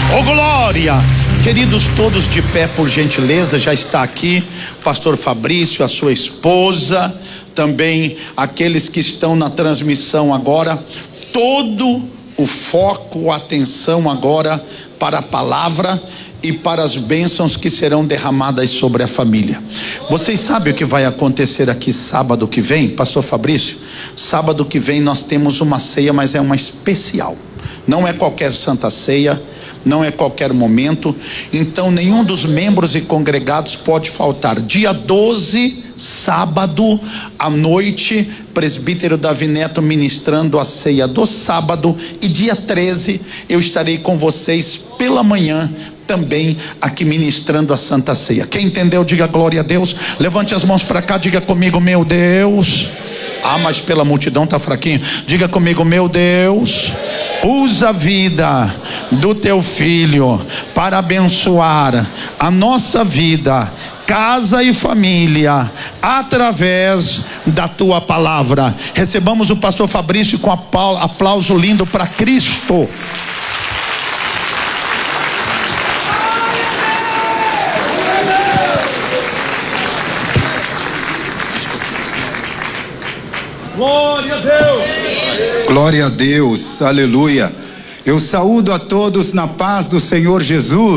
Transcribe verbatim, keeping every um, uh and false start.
Ô glória! Queridos, todos de pé, por gentileza. Já está aqui o pastor Fabrício, a sua esposa, também aqueles que estão na transmissão agora. Todo o foco, a atenção agora para a palavra e para as bênçãos que serão derramadas sobre a família. Vocês sabem o que vai acontecer aqui sábado que vem, pastor Fabrício? Sábado que vem nós temos uma ceia, mas é uma especial. Não é qualquer santa ceia, não é qualquer momento. Então nenhum dos membros e congregados pode faltar. Dia doze, sábado à noite, presbítero Davi Neto ministrando a ceia do sábado, e dia treze eu estarei com vocês pela manhã também aqui ministrando a Santa Ceia. Quem entendeu, diga glória a Deus. Levante as mãos para cá, diga comigo, meu Deus. Ah, mas pela multidão tá fraquinho. Diga comigo, meu Deus, usa a vida do teu filho para abençoar a nossa vida, casa e família, através da tua palavra. Recebamos o pastor Fabrício com aplauso lindo para Cristo. Glória a Deus. Glória a Deus, aleluia. Eu saúdo a todos na paz do Senhor Jesus.